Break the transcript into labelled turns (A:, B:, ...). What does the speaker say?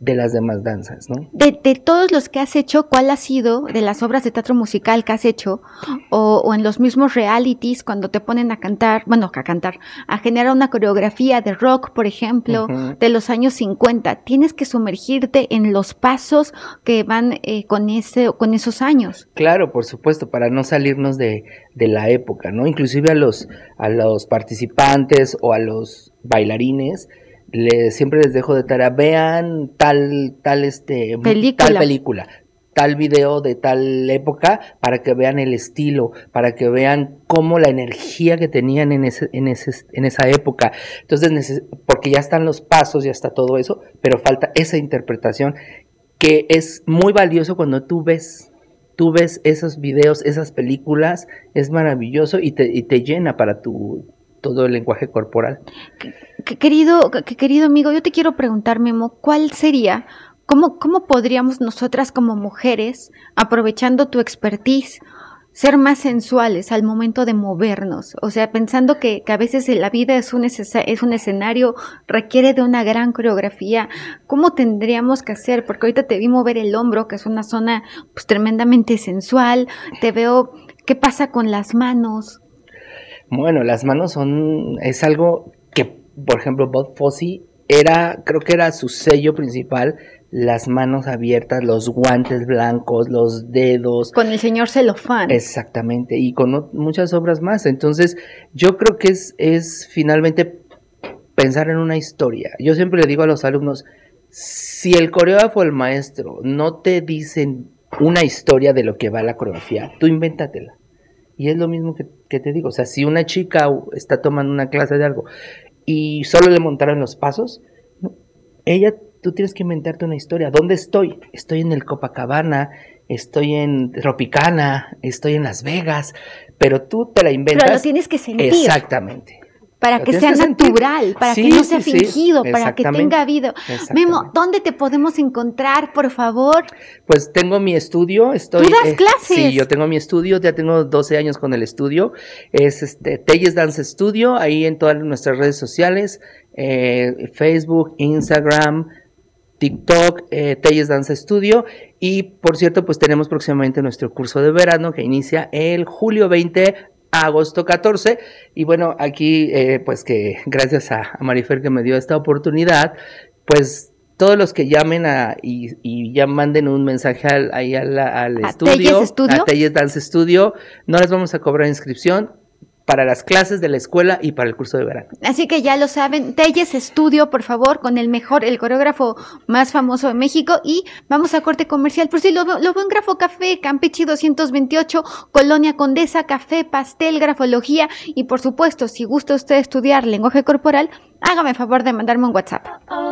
A: de las demás danzas, ¿no?
B: De todos los que has hecho, ¿cuál ha sido de las obras de teatro musical que has hecho o en los mismos realities cuando te ponen a cantar, a generar una coreografía de rock, por ejemplo, de los años 50? Tienes que sumergirte en los pasos que van con esos años.
A: Claro, por supuesto, para no salirnos de la época, ¿no? Inclusive a los participantes o a los bailarines siempre les dejo de tarea, vean tal película, tal video de tal época, para que vean el estilo, para que vean cómo la energía que tenían en esa época. Entonces, porque ya están los pasos, ya está todo eso, pero falta esa interpretación que es muy valioso cuando tú ves esos videos, esas películas, es maravilloso y te llena para todo el lenguaje corporal.
B: Querido amigo, yo te quiero preguntar, Memo, ¿cuál sería, cómo podríamos nosotras como mujeres, aprovechando tu expertise, ser más sensuales al momento de movernos? O sea, pensando que a veces la vida es un escenario, requiere de una gran coreografía. ¿Cómo tendríamos que hacer? Porque ahorita te vi mover el hombro, que es una zona pues tremendamente sensual. Te veo, ¿qué pasa con las manos?
A: Bueno, las manos es algo que, por ejemplo, Bob Fosse creo que era su sello principal, las manos abiertas, los guantes blancos, los dedos.
B: Con el señor Celofán.
A: Exactamente, y con muchas obras más. Entonces, yo creo que es finalmente pensar en una historia. Yo siempre le digo a los alumnos, si el coreógrafo o el maestro no te dicen una historia de lo que va la coreografía, tú invéntatela. Y es lo mismo que te digo, o sea, si una chica está tomando una clase de algo y solo le montaron los pasos, tú tienes que inventarte una historia. ¿Dónde estoy? Estoy en el Copacabana, estoy en Tropicana, estoy en Las Vegas, pero tú te la inventas.
B: Pero lo tienes que sentir.
A: Exactamente.
B: Para que sea natural, para que no sea fingido, para que tenga vida. Memo, ¿dónde te podemos encontrar, por favor?
A: Pues tengo mi estudio.
B: ¿Tú das clases?
A: Sí, yo tengo mi estudio, ya tengo 12 años con el estudio. Es Telles Dance Studio, ahí en todas nuestras redes sociales, Facebook, Instagram, TikTok, Telles Dance Studio. Y por cierto, pues tenemos próximamente nuestro curso de verano que inicia el julio 20 a agosto 14, y bueno, aquí pues que gracias a Marifer que me dio esta oportunidad, pues todos los que llamen y ya manden un mensaje al estudio, a Telles Dance Studio, no les vamos a cobrar inscripción para las clases de la escuela y para el curso de verano.
B: Así que ya lo saben, Telles Studio, por favor, con el coreógrafo más famoso de México. Y vamos a corte comercial. Por si lo veo en Grafo Café, Campeche 228, Colonia Condesa, café, pastel, grafología. Y por supuesto, si gusta usted estudiar lenguaje corporal, hágame favor de mandarme un WhatsApp.